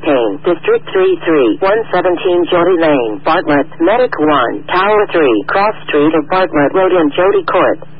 Kane, District 33, 117 Jody Lane, Bartlett, Medic 1, Tower 3, Cross Street of Bartlett Road in Jody Court.